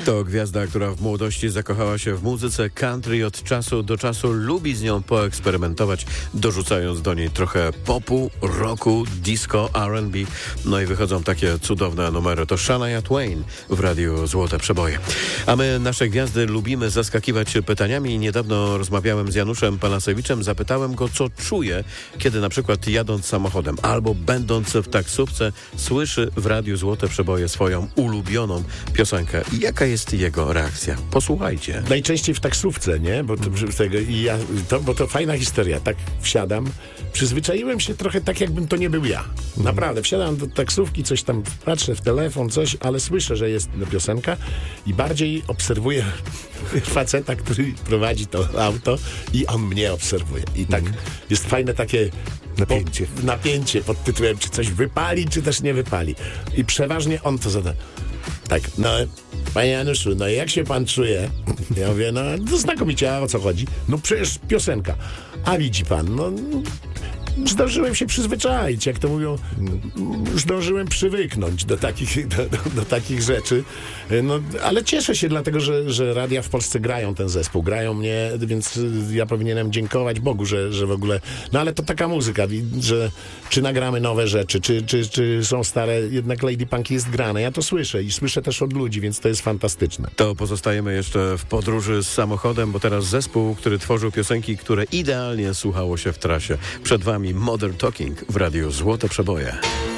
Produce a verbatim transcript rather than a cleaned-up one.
To gwiazda, która w młodości zakochała się w muzyce country i od czasu do czasu lubi z nią poeksperymentować, dorzucając do niej trochę popu, rocku, disco, R and B. No i wychodzą takie cudowne numery. To Shania Twain w radiu Złote Przeboje. A my nasze gwiazdy lubimy zaskakiwać pytaniami i niedawno rozmawiałem z Januszem Palasewiczem. Zapytałem go, co czuje, kiedy na przykład jadąc samochodem albo będąc w taksówce słyszy w radiu Złote Przeboje swoją ulubioną piosenkę. I jaka jest jego reakcja? Posłuchajcie. Najczęściej w taksówce, nie? Bo to, tego, i ja, to, bo to fajna historia. Tak wsiadam. Przyzwyczaiłem się trochę tak, jakbym to nie był ja. Naprawdę. Wsiadam do taksówki, coś tam patrzę w telefon, coś, ale słyszę, że jest piosenka i bardziej obserwuję faceta, który prowadzi to auto i on mnie obserwuje. I tak mm. jest fajne takie napięcie. Po, napięcie pod tytułem, czy coś wypali, czy też nie wypali. I przeważnie on to zada. Tak, no, panie Januszu, no jak się pan czuje? Ja mówię, no, to znakomicie, a o co chodzi? No przecież piosenka. A widzi pan, no, zdążyłem się przyzwyczaić, jak to mówią, zdążyłem przywyknąć do takich, do, do, do takich rzeczy. No, ale cieszę się, dlatego, że, że radia w Polsce grają ten zespół, grają mnie, więc ja powinienem dziękować Bogu, że, że w ogóle, no ale to taka muzyka, że czy nagramy nowe rzeczy, czy, czy, czy są stare, jednak Lady Punk jest grane, ja to słyszę i słyszę też od ludzi, więc to jest fantastyczne. To pozostajemy jeszcze w podróży z samochodem, bo teraz zespół, który tworzył piosenki, które idealnie słuchało się w trasie. Przed wami Modern Talking w radiu Złote Przeboje.